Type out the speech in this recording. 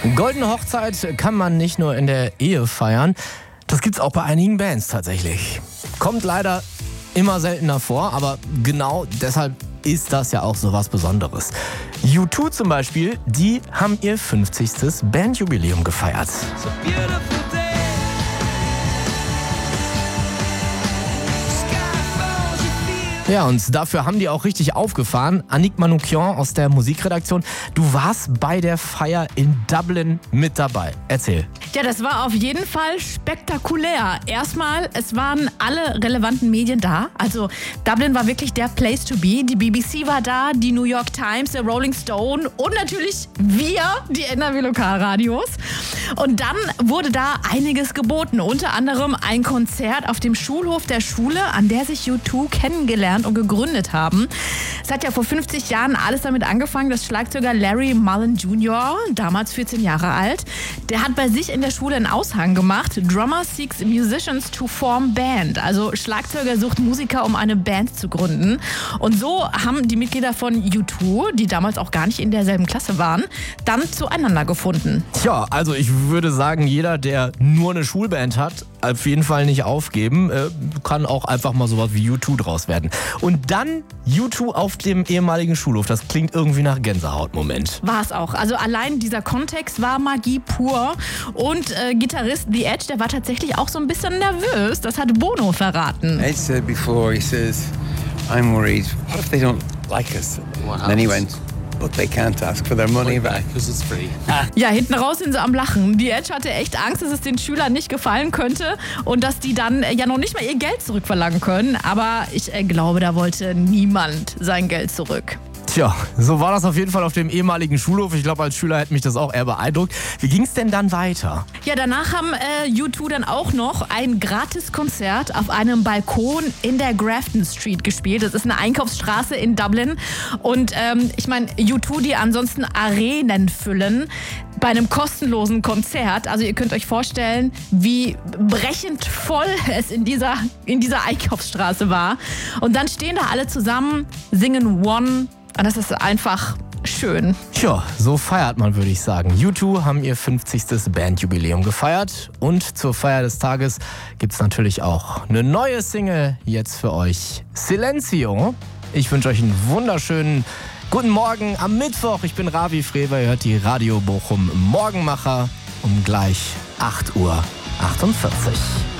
Goldene Hochzeit kann man nicht nur in der Ehe feiern, das gibt's auch bei einigen Bands tatsächlich. Kommt leider immer seltener vor, aber genau deshalb ist das ja auch so was Besonderes. U2 zum Beispiel, die haben ihr 50. Bandjubiläum gefeiert. Ja, und dafür haben die auch richtig aufgefahren. Annick Manoukian aus der Musikredaktion, du warst bei der Feier in Dublin mit dabei. Erzähl. Ja, das war auf jeden Fall spektakulär. Erstmal, es waren alle relevanten Medien da. Also Dublin war wirklich der Place to be. Die BBC war da, die New York Times, der Rolling Stone und natürlich wir, die NRW Lokalradios. Und dann wurde da einiges geboten. Unter anderem ein Konzert auf dem Schulhof der Schule, an der sich U2 kennengelernt und gegründet haben. Es hat ja vor 50 Jahren alles damit angefangen, dass Schlagzeuger Larry Mullen Jr., damals 14 Jahre alt, der hat bei sich in der Schule einen Aushang gemacht. Drummer seeks musicians to form band. Also Schlagzeuger sucht Musiker, um eine Band zu gründen. Und so haben die Mitglieder von U2, die damals auch gar nicht in derselben Klasse waren, dann zueinander gefunden. Ja, also ich würde sagen, jeder, der nur eine Schulband hat, auf jeden Fall nicht aufgeben. Kann auch einfach mal sowas wie U2 draus werden. Und dann U2 auf dem ehemaligen Schulhof. Das klingt irgendwie nach Gänsehaut-Moment. War es auch. Also allein dieser Kontext war Magie pur. Und Gitarrist The Edge, der war tatsächlich auch so ein bisschen nervös. Das hat Bono verraten. Edge said before, he says, I'm worried, what if they don't like us? And then he went, but they can't ask for their money back because it's free. Ja, hinten raus sind sie am Lachen. Die Edge hatte echt Angst, dass es den Schülern nicht gefallen könnte und dass die dann ja noch nicht mal ihr Geld zurückverlangen können. Aber ich glaube, da wollte niemand sein Geld zurück. Tja, so war das auf jeden Fall auf dem ehemaligen Schulhof. Ich glaube, als Schüler hätte mich das auch eher beeindruckt. Wie ging es denn dann weiter? Ja, danach haben U2 dann auch noch ein Gratiskonzert auf einem Balkon in der Grafton Street gespielt. Das ist eine Einkaufsstraße in Dublin. Und ich meine, U2, die ansonsten Arenen füllen, bei einem kostenlosen Konzert. Also ihr könnt euch vorstellen, wie brechend voll es in dieser Einkaufsstraße war. Und dann stehen da alle zusammen, singen One. Und das ist einfach schön. Tja, so feiert man, würde ich sagen. U2 haben ihr 50. Bandjubiläum gefeiert. Und zur Feier des Tages gibt es natürlich auch eine neue Single jetzt für euch. Silencio. Ich wünsche euch einen wunderschönen guten Morgen am Mittwoch. Ich bin Ravi Frewer. Ihr hört die Radio Bochum Morgenmacher um gleich 8:48 Uhr.